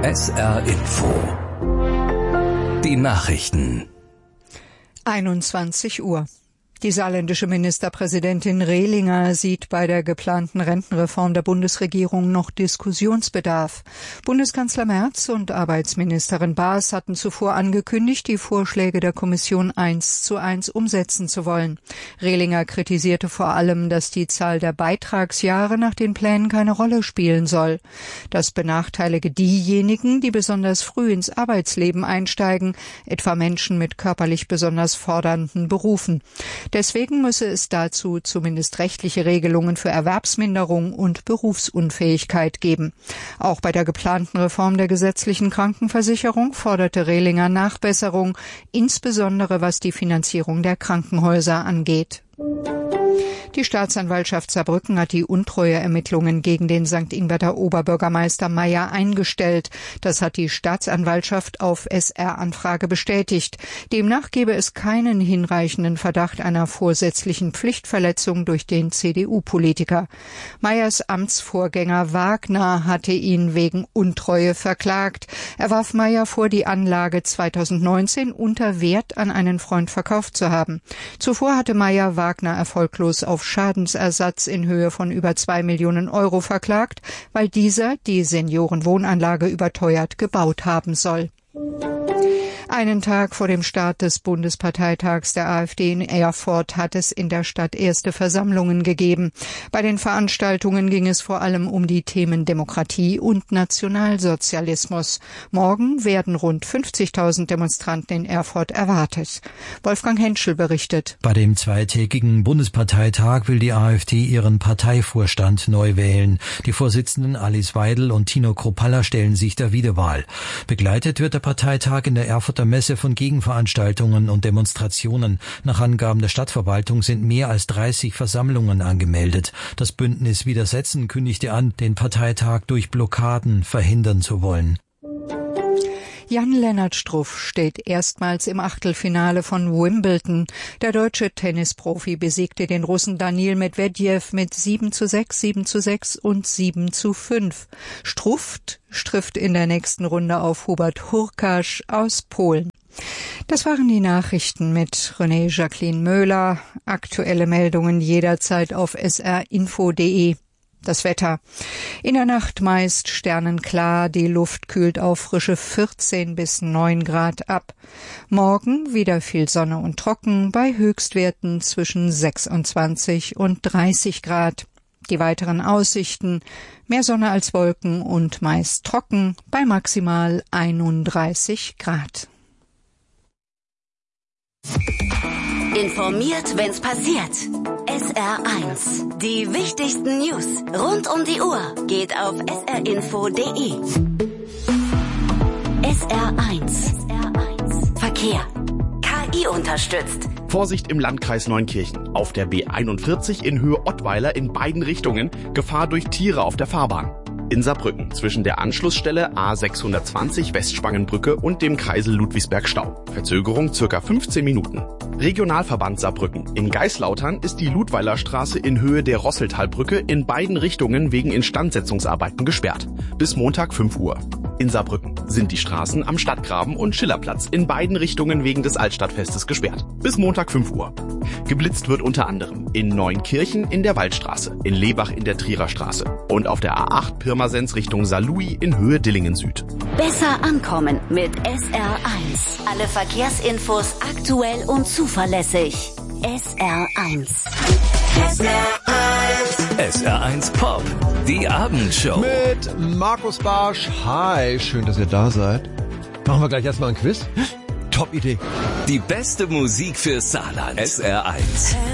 SR Info. Die Nachrichten. 21 Uhr. Die saarländische Ministerpräsidentin Rehlinger sieht bei der geplanten Rentenreform der Bundesregierung noch Diskussionsbedarf. Bundeskanzler Merz und Arbeitsministerin Baas hatten zuvor angekündigt, die Vorschläge der Kommission 1:1 umsetzen zu wollen. Rehlinger kritisierte vor allem, dass die Zahl der Beitragsjahre nach den Plänen keine Rolle spielen soll. Das benachteilige diejenigen, die besonders früh ins Arbeitsleben einsteigen, etwa Menschen mit körperlich besonders fordernden Berufen. Deswegen müsse es dazu zumindest rechtliche Regelungen für Erwerbsminderung und Berufsunfähigkeit geben. Auch bei der geplanten Reform der gesetzlichen Krankenversicherung forderte Rehlinger Nachbesserung, insbesondere was die Finanzierung der Krankenhäuser angeht. Die Staatsanwaltschaft Saarbrücken hat die Untreueermittlungen gegen den St. Ingberter Oberbürgermeister Meyer eingestellt. Das hat die Staatsanwaltschaft auf SR-Anfrage bestätigt. Demnach gebe es keinen hinreichenden Verdacht einer vorsätzlichen Pflichtverletzung durch den CDU-Politiker. Meyers Amtsvorgänger Wagner hatte ihn wegen Untreue verklagt. Er warf Meyer vor, die Anlage 2019 unter Wert an einen Freund verkauft zu haben. Zuvor hatte Meyer Wagner erfolglos auf Schadensersatz in Höhe von über 2 Millionen Euro verklagt, weil dieser die Seniorenwohnanlage überteuert gebaut haben soll. Einen Tag vor dem Start des Bundesparteitags der AfD in Erfurt hat es in der Stadt erste Versammlungen gegeben. Bei den Veranstaltungen ging es vor allem um die Themen Demokratie und Nationalsozialismus. Morgen werden rund 50.000 Demonstranten in Erfurt erwartet. Wolfgang Henschel berichtet. Bei dem zweitägigen Bundesparteitag will die AfD ihren Parteivorstand neu wählen. Die Vorsitzenden Alice Weidel und Tino Kruppalla stellen sich der Wiederwahl. Begleitet wird der Parteitag in der Erfurter Messe von Gegenveranstaltungen und Demonstrationen. Nach Angaben der Stadtverwaltung sind mehr als 30 Versammlungen angemeldet. Das Bündnis Widersetzen kündigte an, den Parteitag durch Blockaden verhindern zu wollen. Jan-Lennart Struff steht erstmals im Achtelfinale von Wimbledon. Der deutsche Tennisprofi besiegte den Russen Daniil Medvedev mit 7:6, 7:6 und 7:5. Struff trifft in der nächsten Runde auf Hubert Hurkacz aus Polen. Das waren die Nachrichten mit René Jacqueline Möhler. Aktuelle Meldungen jederzeit auf srinfo.de. Das Wetter. In der Nacht meist sternenklar, die Luft kühlt auf frische 14 bis 9 Grad ab. Morgen wieder viel Sonne und trocken, bei Höchstwerten zwischen 26 und 30 Grad. Die weiteren Aussichten: mehr Sonne als Wolken und meist trocken, bei maximal 31 Grad. Informiert, wenn's passiert. SR1. Die wichtigsten News rund um die Uhr geht auf srinfo.de. SR1. Verkehr. KI unterstützt. Vorsicht im Landkreis Neunkirchen. Auf der B41 in Höhe Ottweiler in beiden Richtungen. Gefahr durch Tiere auf der Fahrbahn. In Saarbrücken zwischen der Anschlussstelle A620 Westspangenbrücke und dem Kreisel Ludwigsberg Stau. Verzögerung ca. 15 Minuten. Regionalverband Saarbrücken. In Geislautern ist die Ludweilerstraße in Höhe der Rosseltalbrücke in beiden Richtungen wegen Instandsetzungsarbeiten gesperrt. Bis Montag 5 Uhr. In Saarbrücken sind die Straßen am Stadtgraben und Schillerplatz in beiden Richtungen wegen des Altstadtfestes gesperrt. Bis Montag 5 Uhr. Geblitzt wird unter anderem in Neunkirchen in der Waldstraße, in Lebach in der Trierer Straße und auf der A8 Pirmasens Richtung Saarlouis in Höhe Dillingen Süd. Besser ankommen mit SR1. Alle Verkehrsinfos aktuell und zuverlässig. SR1. SR1 Pop. Die Abendshow. Mit Markus Barsch. Hi, schön, dass ihr da seid. Machen wir gleich erstmal ein Quiz? Top Idee. Die beste Musik für Saarland. SR1.